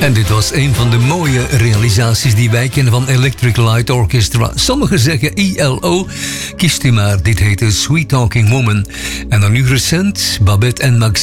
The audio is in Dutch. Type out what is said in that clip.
En dit was een van de mooie realisaties die wij kennen van Electric Light Orchestra. Sommigen zeggen ELO. Kiest u maar, dit heette Sweet Talking Woman. En dan nu recent, Babette en Maxime.